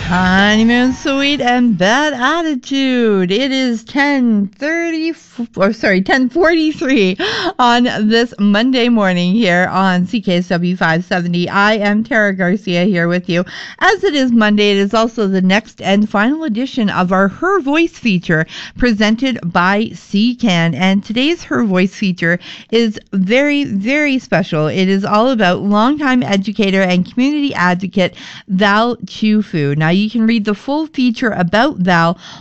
Honeymoon Sweet and Bad Attitude. It is 10:43 on this Monday morning here on CKSW 570. I am Tara Garcia here with you. As it is Monday, it is also the next and final edition of our Her Voice feature presented by CCAN. And today's Her Voice feature is very, very special. It is all about longtime educator and community advocate Val Chufu. Now, you can read the full feature about Val